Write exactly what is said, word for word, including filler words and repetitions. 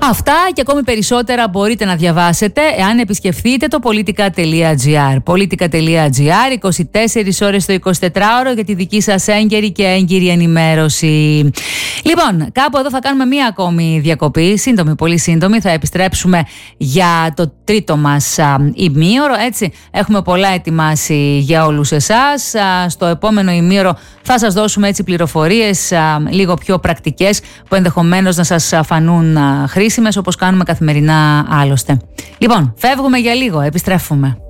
Αυτά και ακόμη περισσότερα μπορείτε να διαβάσετε εάν επισκεφθείτε το politica.gr. politica.gr, είκοσι τέσσερις ώρες το εικοσιτετράωρο για τη δική σας έγκαιρη και έγκυρη ενημέρωση. Λοιπόν, κάπου εδώ θα κάνουμε μία ακόμη διακοπή, σύντομη, πολύ σύντομη. Θα επιστρέψουμε για το τρίτο μας α, ημίωρο, έτσι. Έχουμε πολλά ετοιμάσει για όλους εσάς. Α, στο επόμενο ημίωρο θα σας δώσουμε έτσι πληροφορίες α, λίγο πιο πρακτικές που ενδεχομένως να σας φανούν α, χρήσιμες, όπως κάνουμε καθημερινά άλλωστε. Λοιπόν, φεύγουμε για λίγο, επιστρέφουμε.